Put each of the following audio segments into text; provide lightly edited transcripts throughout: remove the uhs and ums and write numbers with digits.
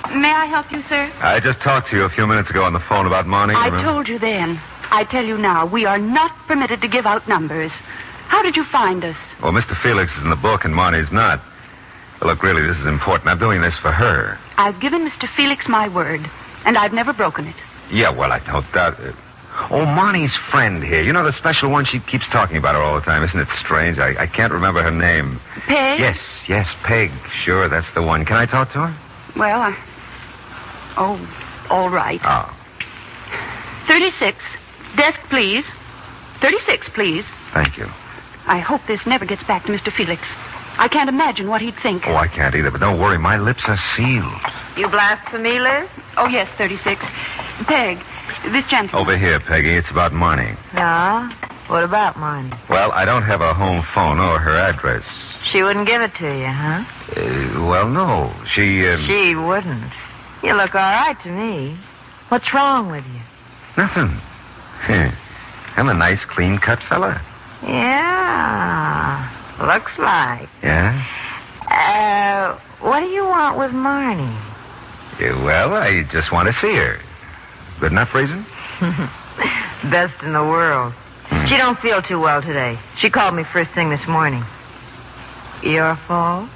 May I help you, sir? I just talked to you a few minutes ago on the phone about Marnie. I told you then. I tell you now, we are not permitted to give out numbers. How did you find us? Well, Mr. Felix is in the book and Marnie's not. Well, look, really, this is important. I'm doing this for her. I've given Mr. Felix my word, and I've never broken it. Yeah, well, I don't doubt it. Oh, Marnie's friend here. You know, the special one, she keeps talking about her all the time. Isn't it strange? I can't remember her name. Peg? Yes, Peg. Sure, that's the one. Can I talk to her? Well, Oh, all right. Oh. 36. Desk, please. 36, please. Thank you. I hope this never gets back to Mr. Felix. I can't imagine what he'd think. Oh, I can't either, but don't worry. My lips are sealed. You blast for me, Liz? Oh, yes, 36. Peg, this gentleman. Over here, Peggy. It's about Marnie. Yeah? What about Marnie? Well, I don't have a home phone or her address. She wouldn't give it to you, huh? Well, no. She wouldn't. You look all right to me. What's wrong with you? Nothing. I'm a nice, clean-cut fella. Yeah, looks like. Yeah? What do you want with Marnie? Well, I just want to see her. Good enough reason? Best in the world. She don't feel too well today. She called me first thing this morning. Your fault?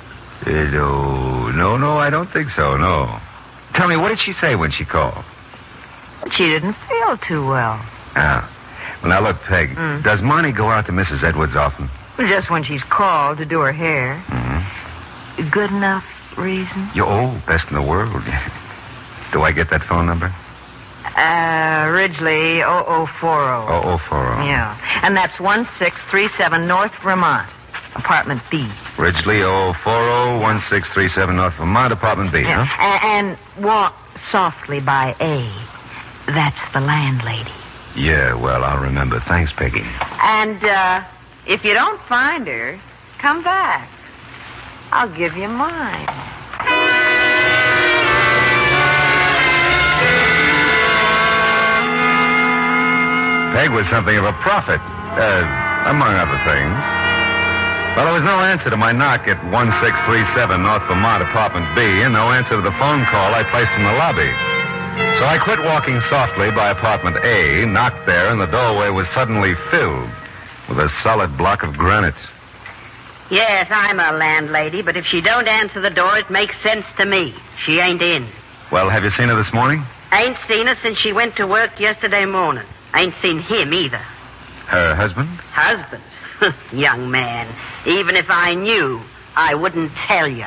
No, I don't think so, no. Tell me, what did she say when she called? She didn't feel too well. Ah. Well, now, look, Peg, does Marnie go out to Mrs. Edwards often? Just when she's called to do her hair. Mm-hmm. Good enough reason? Best in the world. Do I get that phone number? Ridgely 0040. 0040. Yeah. And that's 1637 North Vermont, apartment B. Ridgely 0040, 1637 North Vermont, apartment B, yeah. huh? And walk softly by A. That's the landlady. Yeah, well, I'll remember. Thanks, Peggy. And, if you don't find her, come back. I'll give you mine. Peg was something of a prophet, among other things. Well, there was no answer to my knock at 1637 North Vermont, apartment B, and no answer to the phone call I placed in the lobby. So I quit walking softly by apartment A, knocked there, and the doorway was suddenly filled with a solid block of granite. Yes, I'm a landlady, but if she don't answer the door, it makes sense to me. She ain't in. Well, have you seen her this morning? Ain't seen her since she went to work yesterday morning. Ain't seen him either. Her husband? Husband? Young man, even if I knew, I wouldn't tell you.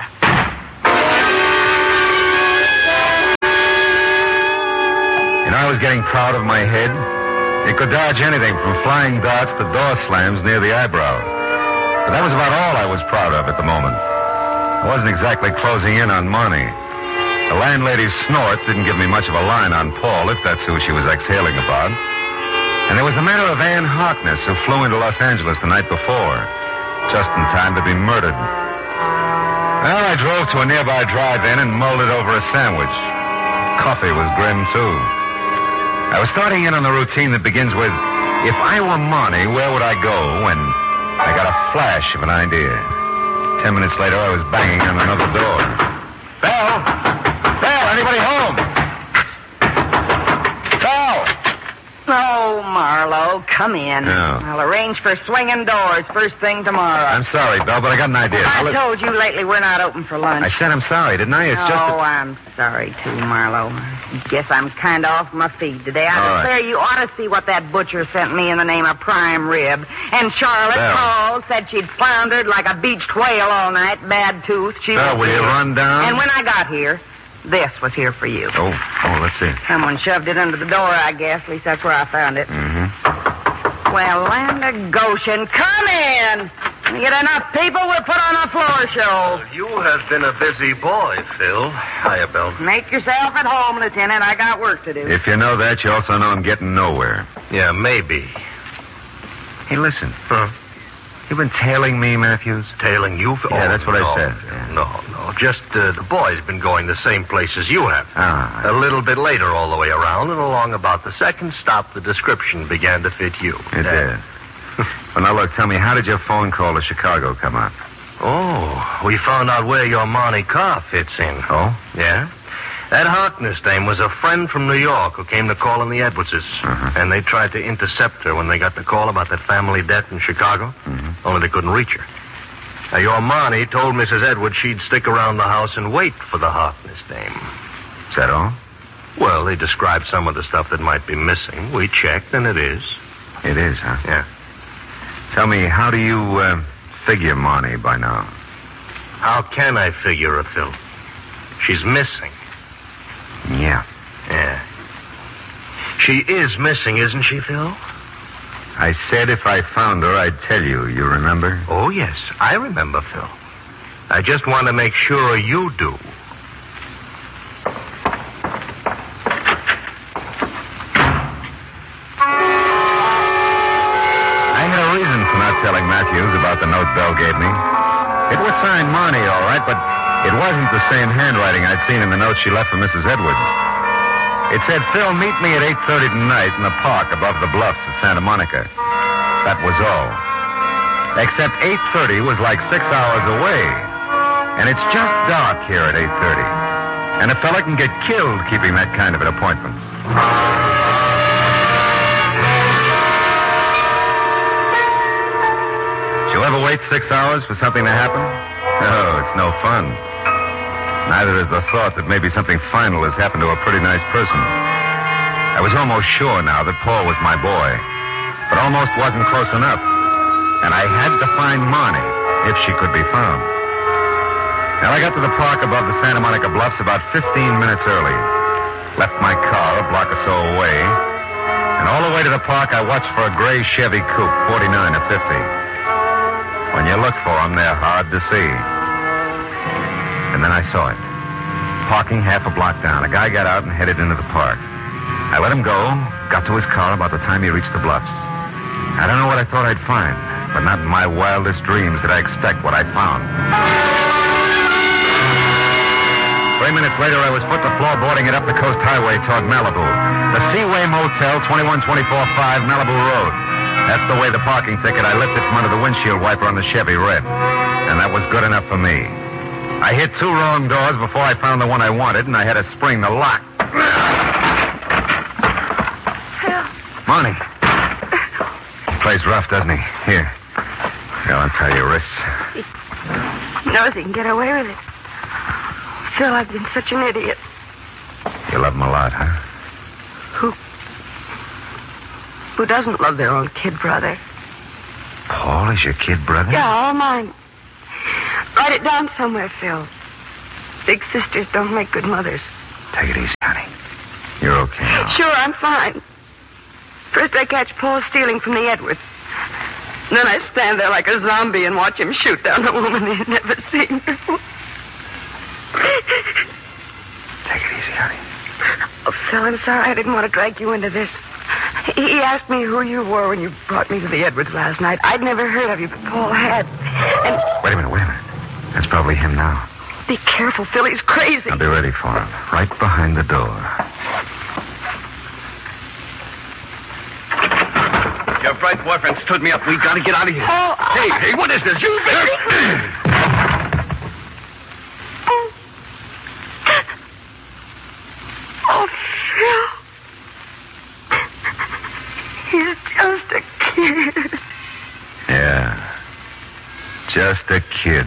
You know, I was getting proud of my head. It could dodge anything from flying darts to door slams near the eyebrow. But that was about all I was proud of at the moment. I wasn't exactly closing in on Marnie. The landlady's snort didn't give me much of a line on Paul, if that's who she was exhaling about. And there was the matter of Ann Harkness, who flew into Los Angeles the night before, just in time to be murdered. Well, I drove to a nearby drive-in and mulled it over a sandwich. Coffee was grim, too. I was starting in on the routine that begins with, if I were Marnie, where would I go? When I got a flash of an idea. 10 minutes later, I was banging on another door. Bell! Bell, anybody home? Bell! Oh, Marlowe, come in. Yeah. I'll arrange for swinging doors first thing tomorrow. I'm sorry, Bell, but I got an idea. I told you lately we're not open for lunch. I said I'm sorry, didn't I? It's just that... I'm sorry, too, Marlowe. Guess I'm kind of off my feet today. I declare you ought to see what that butcher sent me in the name of prime rib. And Charlotte called, said she'd floundered like a beached whale all night, bad tooth. Bell, will you run down? And when I got here, this was here for you. Oh, let's see. Someone shoved it under the door, I guess. At least that's where I found it. Mm-hmm. Well, land of Goshen, come in. When you get enough people, we'll put on a floor show. Well, you have been a busy boy, Phil. Hiya, Bell. Make yourself at home, Lieutenant. I got work to do. If you know that, you also know I'm getting nowhere. Yeah, maybe. Hey, listen. Huh? You been tailing me, Matthews? Tailing you? Yeah, that's what I said. Yeah. No. Just the boy's been going the same place as you have. Ah. A little bit later all the way around, and along about the second stop, the description began to fit you. It did. Well, now, look, tell me, how did your phone call to Chicago come up? Oh, we found out where your Monte car fits in. Oh? Yeah? That Harkness dame was a friend from New York who came to call on the Edwardses. And they tried to intercept her when they got the call about that family debt in Chicago. Only they couldn't reach her. Now, your Marnie told Mrs. Edwards she'd stick around the house and wait for the Harkness dame. Is that all? Well, they described some of the stuff that might be missing. We checked, and it is. It is, huh? Yeah. Tell me, how do you figure Marnie by now? How can I figure her, Phil? She's missing. Yeah. Yeah. She is missing, isn't she, Phil? I said if I found her, I'd tell you. You remember? Oh, yes. I remember, Phil. I just want to make sure you do. I had a reason for not telling Matthews about the note Belle gave me. It was signed Marnie, all right, but it wasn't the same handwriting I'd seen in the note she left for Mrs. Edwards. It said, Phil, meet me at 8:30 tonight in the park above the bluffs at Santa Monica. That was all. Except 8:30 was like 6 hours away. And it's just dark here at 8:30. And a fella can get killed keeping that kind of an appointment. You'll ever wait 6 hours for something to happen? Oh, it's no fun. Neither is the thought that maybe something final has happened to a pretty nice person. I was almost sure now that Paul was my boy, but almost wasn't close enough. And I had to find Marnie, if she could be found. Now, I got to the park above the Santa Monica Bluffs about 15 minutes early. Left my car a block or so away. And all the way to the park, I watched for a gray Chevy Coupe, 49 or 50. When you look for them, they're hard to see. And then I saw it. Parking half a block down. A guy got out and headed into the park. I let him go, got to his car about the time he reached the bluffs. I don't know what I thought I'd find, but not in my wildest dreams did I expect what I found. 3 minutes later, I was put to floorboarding it up the coast highway toward Malibu. The Seaway Motel, 21245 Malibu Road. That's the way the parking ticket I lifted from under the windshield wiper on the Chevy read. And that was good enough for me. I hit 2 wrong doors before I found the one I wanted, and I had to spring the lock. Phil. Marnie. Plays rough, doesn't he? Here. Here, untie your wrists. He knows he can get away with it. Phil, I've been such an idiot. You love him a lot, huh? Who doesn't love their own kid brother? Paul is your kid brother? Yeah, all mine. Write it down somewhere, Phil. Big sisters don't make good mothers. Take it easy, honey. You're okay now. Sure, I'm fine. First I catch Paul stealing from the Edwards. Then I stand there like a zombie and watch him shoot down a woman he'd never seen before. Take it easy, honey. Oh, Phil, I'm sorry I didn't want to drag you into this. He asked me who you were when you brought me to the Edwards last night. I'd never heard of you, but Paul had. And... Wait a minute. That's probably him now. Be careful, Phil. He's crazy. I'll be ready for him. Right behind the door. Your bright boyfriend stood me up. We got to get out of here. Oh, Hey, what is this? You Oh, Phil. He's just a kid. Yeah. Just a kid.